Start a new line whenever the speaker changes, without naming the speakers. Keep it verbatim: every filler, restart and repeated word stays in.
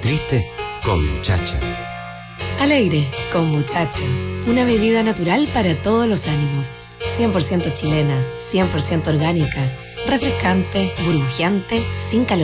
Triste con muchacha.
Alegre con muchacha. Una bebida natural para todos los ánimos. cien por ciento chilena, cien por ciento orgánica, refrescante, burbujeante, sin calorías.